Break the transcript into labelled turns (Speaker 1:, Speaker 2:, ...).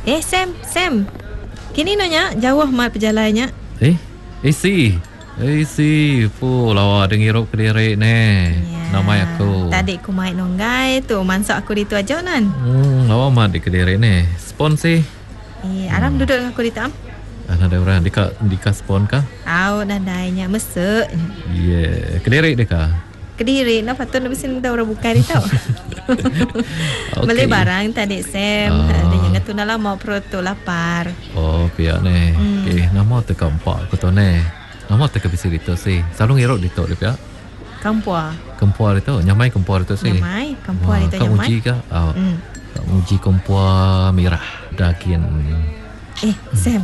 Speaker 1: Sam. Kini nanya jauh mat perjalannya.
Speaker 2: Si, lawa dengirup Kediri ne. Nama aku.
Speaker 1: Tadi aku main nonggai tu, mansak aku di tu aja nan.
Speaker 2: Lawa mat di Kediri ne. Spon sih.
Speaker 1: Aram duduk dengan aku di tam.
Speaker 2: Ada orang dika spon kah?
Speaker 1: Nadainya mesek.
Speaker 2: Kediri deka.
Speaker 1: Kediri, patut nak besin dah orang buka ni tau. Beli barang tadi Sam. Ada yang tu nak lama perut tu lapar.
Speaker 2: Pihak ne. Nama tu kampak aku tu ne. Nama tak bisa itu sih. Selalu ngerok itu dia pihak. Kempua itu. Nyamai kempua itu sih.
Speaker 1: Kempua itu nyamai.
Speaker 2: Kau uji kah? Kau uji kempua merah daging.
Speaker 1: Sam.